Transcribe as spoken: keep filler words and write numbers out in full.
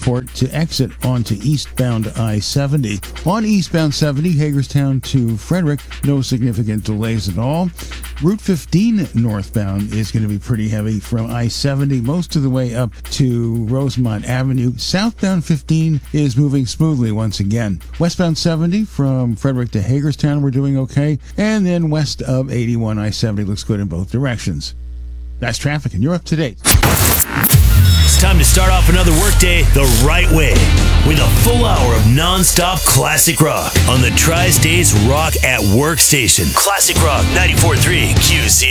Airport to exit onto eastbound I seventy. On eastbound seventy, Hagerstown to Frederick, no significant delays at all. Route fifteen northbound is going to be pretty heavy from I seventy most of the way up to Rosemont Avenue. Southbound fifteen is moving smoothly once again. Westbound seventy from Frederick to Hagerstown, we're doing okay. And then west of eighty-one, I seventy looks good in both directions. That's traffic, and you're up to date. It's time to start off another workday the right way with a full hour of non-stop classic rock on the Tri-States Rock at Work station. Classic Rock ninety-four point three Q C.